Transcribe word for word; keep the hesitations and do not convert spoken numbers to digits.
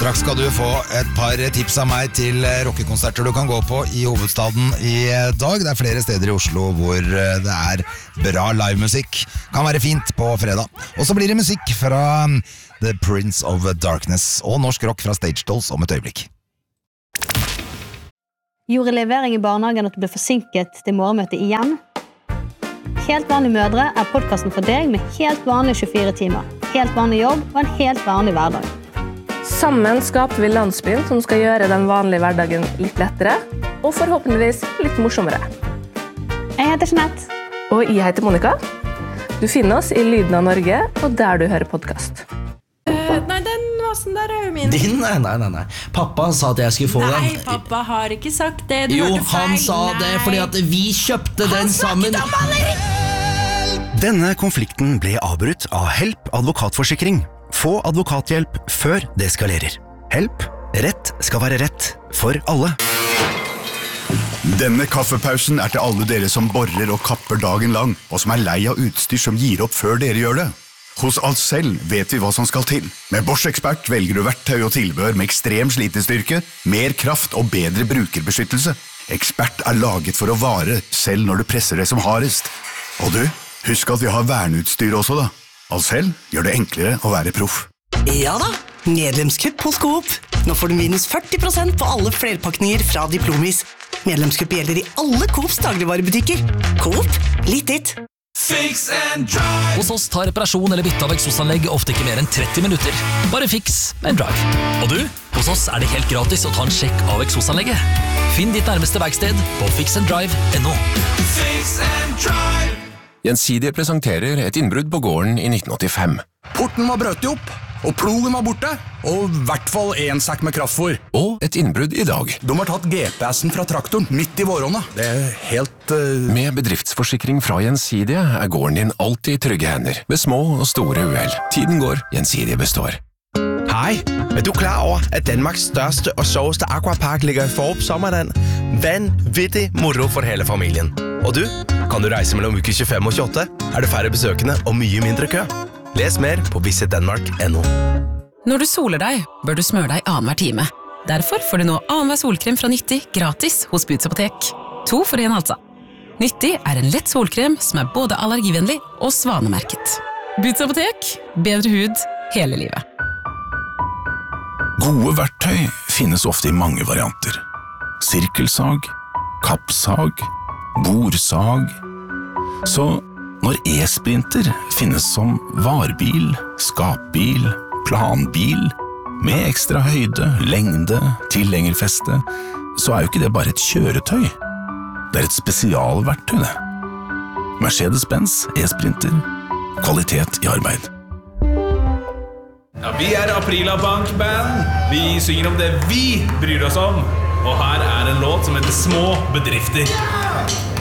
Straks skal du få et par tips av meg til rockekonserter du kan gå på i hovedstaden i dag. Det er flere steder i Oslo hvor det er bra livemusikk. Kan være fint på fredag. Og så blir det musikk fra The Prince of Darkness og norsk rock fra Stage Dolls om et øyeblikk. Gjorde levering i barnehagen at du ble forsinket til morgenmøtet igjen? Helt vanlige mødre er podcasten for deg med helt vanlige tjuefire timer. Helt vanlig jobb og en helt vanlig hverdag. Sammen skaper vi landsbyen som skal gjøre den vanlige hverdagen litt lettere, og forhåpentligvis litt morsommere. Jeg heter Jeanette. Og jeg heter Monica. Du finner oss i Lyden av Norge, og der du hører podcast. Uh, nei, den vasen der er jo min. Din? Nei, nei, nei, nei. Pappa sa at jeg skulle få nei, den. Nei, pappa har ikke sagt det. Du jo, hørte feil. Han sa nei. det fordi at vi kjøpte han den sammen. Han snakket om han! Denne konflikten ble avbrutt av Help advokatforsikring. Få advokathjelp før det eskalerer. Help, rett skal være rett for alle. Denne kaffepausen er til alle dere som borer og kapper dagen lang, og som er lei av utstyr som gir opp før dere gjør det. Hos Ahlsell vet vi hva som skal til. Med Bosch Expert velger du verktøy og tilbehør med ekstrem slitestyrke, mer kraft og bedre brukerbeskyttelse. Expert er laget for å vare, selv når du presser det som hardest. Og du, husk at vi har verneutstyr også da. Ahlsell gjør det enklere å være proff. Ja da, medlemskupp hos Coop. Nå får du minus førti prosent på alle flerpakninger fra Diplomis. Medlemskupp gjelder i alle Coops dagligvarebutikker. Coop, litt ditt. Fix and drive. Hos oss tar reparasjon eller bytte av eksosanlegg ofte ikke mer enn tretti minutter. Bare fiks and drive. Og du, hos oss er det helt gratis å ta en sjekk av eksosanlegget. Finn ditt nærmeste verksted på fix and drive punktum no. Fix and drive. Gjensidige presenterer et innbrudd på gården i nitten åttifem. Porten var brøtt opp, og plogen var borte, og i hvert fall en sekk med kraftfôr. Og et innbrudd i dag. De har tatt G P S-en fra traktoren midt i våronna. Det er helt... Uh... Med bedriftsforsikring fra Gjensidige er gården din alltid i trygge hender, ved små og store uheld. Tiden går, Gjensidige består. Hej, er du klar over, at Danmarks største og sjoveste aquapark ligger i Forup Sommerland? Vanvittig moro for hele familien. Og du, kan du reise mellom uke tjuefem og tjueåtte? Er det færre besøkende og mye mindre kø? Les mer på visit denmark punktum no. Når du soler deg, bør du smøre deg annenhver time. Derfor får du nå annenhver solkrem fra Nyttig gratis hos Boots Apotek. To for en altså. Nyttig er en lett solkrem som er både allergivennlig og svanemerket. Boots Apotek, bedre hud hele livet. Gode verktøy finnes ofte i mange varianter. Sirkelsag, kappsag, borsag. Så når e-sprinter finnes som varbil, skapbil, planbil, med ekstra høyde, lengde, tilhengerfeste, så er jo ikke det bare et kjøretøy. Det er et spesialverktøy det. Mercedes-Benz e-sprinter. Kvalitet i arbeid. Ja, vi er Aprila Bank Band. Vi synger om det vi bryr oss om. Og her er en låt som heter Små bedrifter.